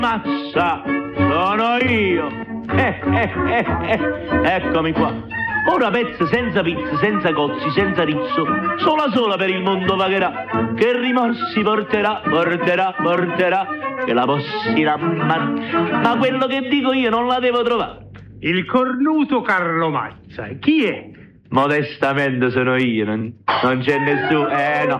Mazza, sono io. Eccomi qua. Ora pezzo senza pizza, senza cozzi, senza rizzo, sola per il mondo vagherà, che rimorsi porterà, che la possi ma quello che dico io non la devo trovare. Il cornuto Carlo Mazza, chi è? Modestamente sono io, non c'è nessuno, no.